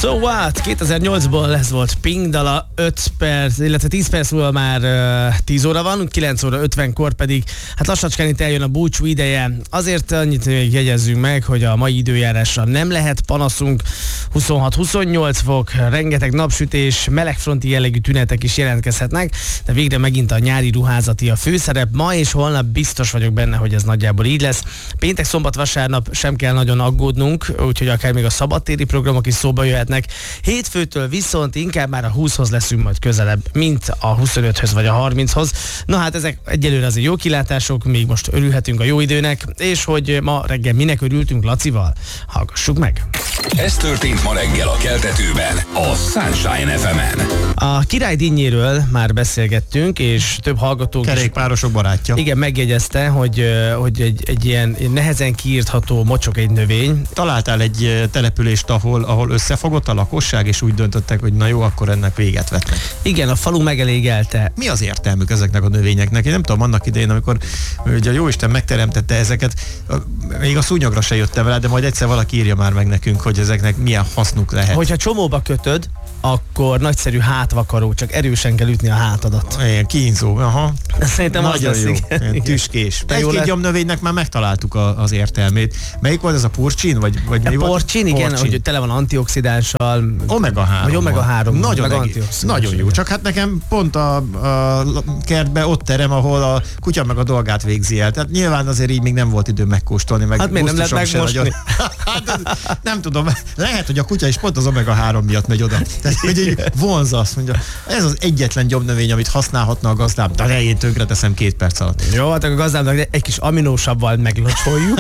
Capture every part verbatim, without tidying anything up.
So what? kétezer-nyolcból ez volt Pink dala, öt perc, illetve tíz perc múlva már uh, tíz óra van, kilenc óra ötvenkor pedig hát lassacskán itt eljön a búcsú ideje. Azért annyit még jegyezzünk meg, hogy a mai időjárásra nem lehet panaszunk. huszonhat-huszonnyolc fok, rengeteg napsütés, melegfronti jellegű tünetek is jelentkezhetnek, de végre megint a nyári ruházati a főszerep. Ma és holnap biztos vagyok benne, hogy ez nagyjából így lesz. Péntek, szombat, vasárnap sem kell nagyon aggódnunk, úgyhogy akár még a szabadtéri programok is szóba jöhetnek. Hétfőtől viszont inkább már a húszhoz leszünk majd közelebb, mint a huszonöthöz vagy a harminchoz. Na hát ezek egyelőre azért jó kilátások, még most örülhetünk a jó időnek, és hogy ma reggel minek örültünk Lacival, hallgassuk meg. Ez történt ma reggel a Keltetőben, a Sunshine ef emen. A Király dinnyéről már beszélgettünk, és több hallgatók kerékpárosok barátja. Igen, megjegyezte, hogy, hogy egy, egy ilyen nehezen kiírtható mocsok egy növény. Találtál egy települést, ahol, ahol összefogott a lakosság, és úgy döntöttek, hogy na jó, akkor ennek véget vetnek. Igen, a falu megelégelte. Mi az értelmük ezeknek a növényeknek? Én nem tudom, annak idején, amikor ugye a Jóisten megteremtette ezeket, még a szúnyogra se jöttem vele, de majd egyszer valaki írja már meg nekünk, hogy ezeknek milyen hasznuk lehet. Hogyha csomóba kötöd, akkor nagyszerű hátvakaró, csak erősen kell ütni a hátadat. Ilyen kínzó, aha. Szerintem nagyon az jó, igen. tüskés. Egy-két gyomnövénynek már megtaláltuk a, az értelmét. Melyik volt ez a porcsin? Vagy, vagy mi volt? Porcsin, igen, hogy tele van antioxidánssal. omega három. Vagy omega három. Nagyon, nagyon jó. Csak hát nekem pont a, a kertbe ott terem, ahol a kutya meg a dolgát végzi el. Tehát nyilván azért így még nem volt idő megkóstolni. Meg hát miért nem lehet megmosni? Hát, nem tudom, lehet, hogy a kutya is pont az omega három miatt megy oda. Tehát, hogy így vonza, azt mondja, ez az egyetlen gyomnövény, amit használhatna a gazdám, de én tönkre teszem két perc alatt. Jó, hát a gazdámnak egy kis aminósabbal meglocsoljuk.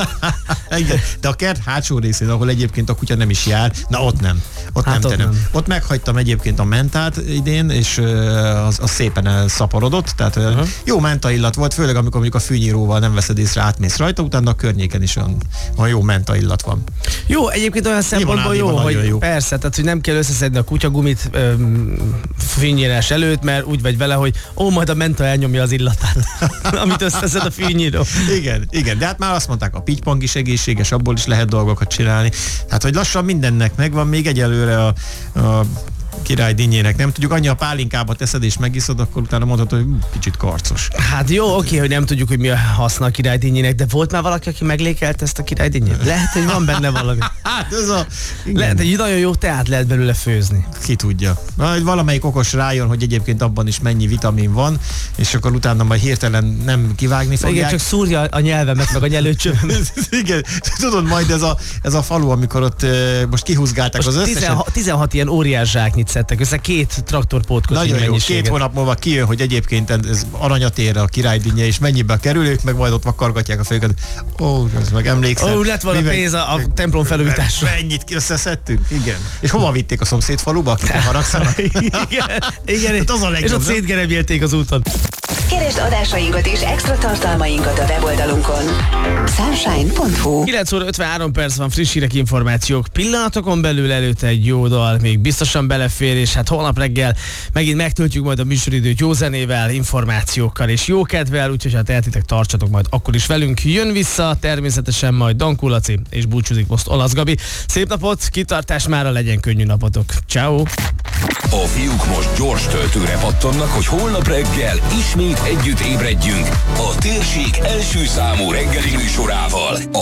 De a kert hátsó részén, ahol egyébként a kutya nem is jár, na ott nem. Ott hát nem, ott, nem. ott meghagytam egyébként a mentát idén, és az, az szépen elszaporodott, tehát uh-huh. jó menta illat volt, főleg amikor mondjuk a fűnyíróval nem veszed észre, átmész rajta, utána a környéken is olyan, olyan jó menta illat van. Jó, egyébként olyan szempontból jó, hogy jó. Persze, tehát hogy nem kell összeszedni a kutyagumit fűnyírás előtt, mert úgy vagy vele, hogy ó, majd a menta elnyomja az illatát, amit összeszed a fűnyíró. Igen, igen, de hát már azt mondták, a pittypang is egészséges, abból is lehet dolgokat csinálni. Tehát, hogy lassan mindennek megvan, még egyelőre a, a Király dinnyének nem tudjuk, annyi a pálinkába teszed és megiszod, akkor utána mondhatod, hogy kicsit karcos. Hát jó, oké, hogy nem tudjuk, hogy mi a haszna a Király dinnyének, de volt már valaki, aki meglékelt ezt a Király dinnyét? Lehet, hogy van benne valami. Hát ez a... Igen. Lehet, hogy nagyon jó teát lehet belőle főzni. Ki tudja. Majd valamelyik okos rájön, hogy egyébként abban is mennyi vitamin van, és akkor utána majd hirtelen nem kivágni fogják. Igen, csak szúrja a nyelvemet, meg a nyelőcsövemet. Igen, tudod, majd ez a, ez a falu, amikor ott uh, most kihúzgálták most az összesen... tizenhat, tizenhat ilyen óriás zsáknyit szedtek össze, két traktorpótkocsi nagyon jó, két hónap múlva kijön, hogy egyébként ez aranyatérre a Király dinnye, és mennyibe kerülők, meg majd ott vakargatják a fejüket. Ó, ez meg emlékszem. Ó, lett volna pénz a, a templom felújításra. Mennyit összeszedtünk? Igen. És hova vitték a szomszéd faluba, akik haragszanak? Igen, igen. Hát az a legjobb, és ott szétgerebélték az úton. Keresd adásainkat és extra tartalmainkat a weboldalunkon. sunshine pont hu. kilenc óra ötvenhárom perc van, friss hírek, információk. Pillanatokon belül előtte egy jó dal, még biztosan belefér, és hát holnap reggel megint megtöltjük majd a műsoridőt jó zenével, információkkal és jó kedvel, úgyhogy ha tehetitek, tartsatok majd akkor is velünk. Jön vissza természetesen majd Dankó Laci, és búcsúzik most Olasz Gabi. Szép napot, kitartás mára, legyen könnyű napotok. Ciao. A fiúk most gyors töltőre pattannak, hogy holnap reggel ismét együtt ébredjünk a térség első számú reggeli műsorával.